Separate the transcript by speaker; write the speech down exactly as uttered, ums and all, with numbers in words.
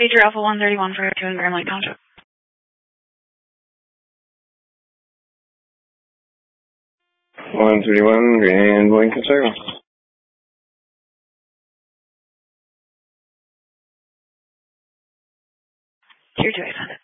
Speaker 1: Pager Alpha one thirty-one for two in Grand Lake Township.
Speaker 2: one thirty-one, Grand Lincoln Circle.
Speaker 1: Tier two eight hundred.